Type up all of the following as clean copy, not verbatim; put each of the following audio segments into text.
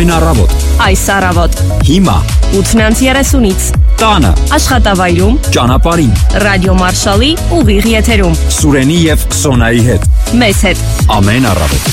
Ամեն առավոտ Այս առավոտ Հիմա 8:30-ից Տանը Աշխատավայրում Ճանապարհին Ռադիո Մարշալի ուղիղ եթերում Սուրենի եւ Սոնայի հետ Մեզ հետ Ամեն առավոտ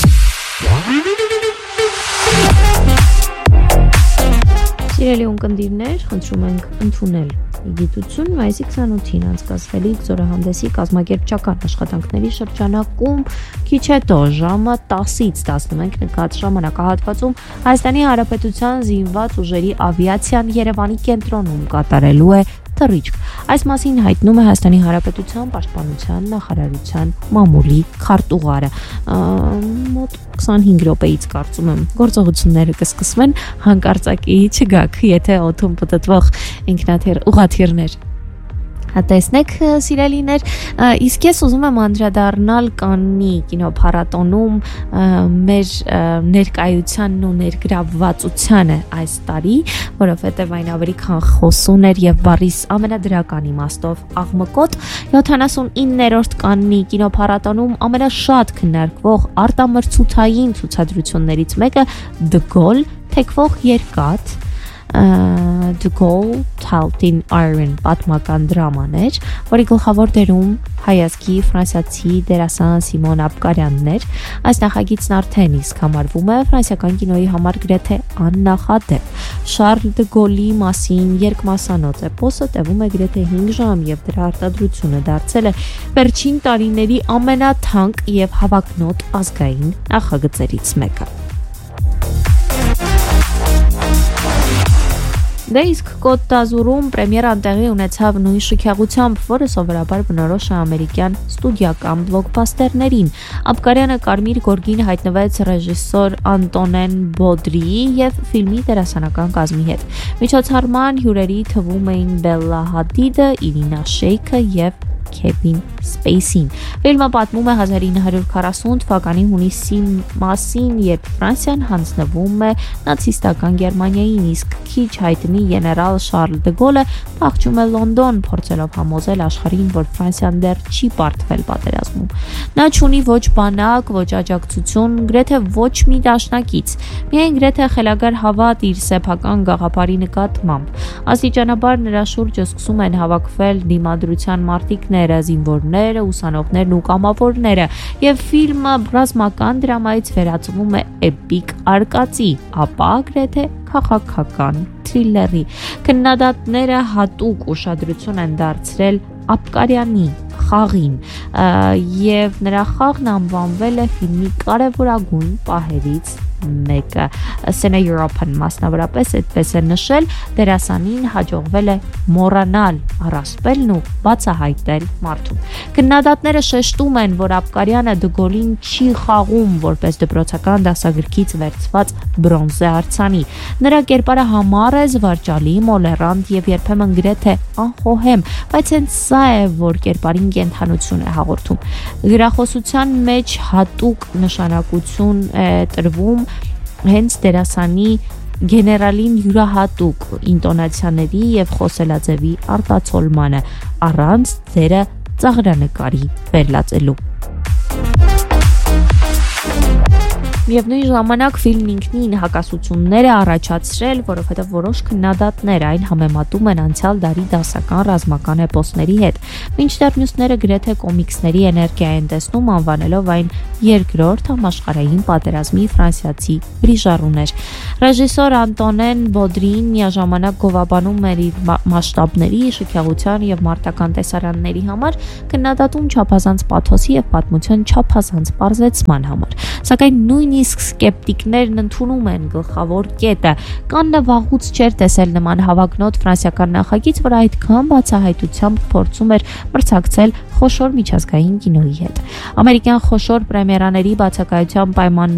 Սիրելի ունկնդիրներ, խնդրում ենք ընդունել գիտություն մայիսի 28-ին անցկացվելիք զորահանդեսի կազմակերպչական աշխատանքների շրջանակում քիչ հետո ժամը 10-ից 11 նկատ ժամանակահատվածում Հայաստանի Հանրապետության զինված ուժերի ավիացիան Երևանի կենտրոնում կատարելու է թռիչք։ Այս մասին հայտնում է Հայաստանի Հանրապետության Պաշտպանության նախարարության մամուլի քարտուղարը։ Մոտ 25 րոպեից կարծում եմ գործողությունները կսկսվեն, հանկարծակի չգաք, եթե օդում պտտվող ինքնաթիռ ուղաթիռներ տեսնեք սիրելիներ, իսկ ես ուզում եմ անդրադառնալ Կաննի կինոփառատոնում մեր ներկայությանն ու ներգրավվածությանը այս տարի, որովհետև այն ավելի քան խոսուն էր եւ բառիս ամենադրական իմաստով աղմկոտ 79-րդ Կաննի կինոփառատոնում ամենաշատ քննարկվող արտամրցութային ցուցադրություններից մեկը The Goal թեքվող երկաթ The Goal Told in Iron պատմական դրաման էր, որի գլխավոր դերում հայազգի ֆրանսիացի դերասան Սիմոն Աբկարյանն էր։ Այս նախագիծն արդեն իսկ համարվում է ֆրանսիական կինոյի համար գրեթե աննախադեպ։ Շարլ դը Գոլի մասին երկմասանոց էպոսը տևում է գրեթե 5 ժամ եւ դրա արտադրությունը դարձել է վերջին տարիների ամենաթանկ եւ հավակնոտ ազգային նախագծերից մեկը։ Դե իսկ Կոտ դ'Ազուրում պրեմիերան տեղի ունեցավ նույն շքեղությամբ, որը սովորաբար բնորոշ է ամերիկյան ստուդիական բլոկբասթերներին։ Աբկարյանը կարմիր գորգին հայտնվեց ռեժիսոր Անտոնեն Բոդրիի եւ ֆիլմի դերասանական կազմի հետ։ Միջոցառման հյուրերի թվում էին Բելլա Հադիդը, Իրինա Շեյքը եւ Քևին Սպեյսին։ Ֆիլմը պատմում է 1940 թվականի հունիսի մասին, երբ Ֆրանսիան հանձնվում է նացիստական Գերմանիային, իսկ քիչ հայտնի գեներալ Շարլ դը Գոլը փախչում է Լոնդոն, փորձելով համոզել աշխարհին, որ Ֆրանսիան դեռ չի պարտվել պատերազմում։ Նա չունի ոչ բանակ, ոչ աջակցություն, գրեթե ոչ մի դաշնակից, միայն գրեթե խելագար հավատ իր սեփական գաղափարի նկատմամբ։ Աստիճանաբար նրա շուրջը սկսում են հավաքվել դիմադրության մարտիկները, զինվորները, ուսանողներն ու կամավորները, եւ ֆիլմը ռազմական դրամայից վերածվում է էպիկ արկածի, ապա գրեթե քաղաքական թրիլերի։ Քննադատները հատուկ ուշադրություն են դարձրել Աբկարյանի խաղին եւ նրա խաղն անվանվել է ֆիլմի կարևորագույն պահերից մեկը։ Սենա Եվրոպան մասնավորապես այդպես է նշել, դերասանին հաջողվել է մոռանալ առասպելն ու բացահայտել մարդուն։ Քննադատները շեշտում են, որ Աբկարյանը դը Գոլին չի խաղում որպես դպրոցական դասագրքից վերցված բրոնզե արձանի։ Նրա կերպարը համառ է, զվարճալի, մոլերանտ եւ երբեմն գրեթե անխոհեմ, բայց հենց սա է, որ կերպարին կենթանություն է հաղորդում։ Գրախոսության մեջ հատուկ նշանակություն է տրվում հենց դերասանի գեներալին յուրահատուկ ինտոնացիաների եւ խոսելաձևի արտացոլմանը առանց դերը ծաղրանկարի վերլացելու։ Միևնույն ժամանակ ֆիլմն ինքնին հակասություններ է առաջացրել, որովհետև որոշ քննադատներ այն համեմատում են անցյալ դարի դասական ռազմական էպոսների հետ, մինչդեռ մյուսները գրեթե կոմիքսների էներգիա են տեսնում, անվանելով այն երկրորդ համաշխարհային պատերազմի ֆրանսիացի բրիժառուներ։ Ռեժիսոր Անտոնեն Բոդրին միաժամանակ գովաբանում էր իր մասշտաբների, շքեղության եւ մարտական տեսարանների համար, քննադատում չափազանց պաթոսի եւ պատմության չափազանց պարզեցման համար։ Սակայն նույնիսկ սկեպտիկներն ընդունում են գլխավոր կետը։ Կաննը վաղուց չէր տեսել նման հավակնոտ ֆրանսիական նախագիծ, որ այդքան բացահայտությամբ փորձում էր մրցակցել խոշոր միջազգային կինոյի հետ։ Ամերիկյան խոշոր պրեմիերաների բացակայության պայմաններում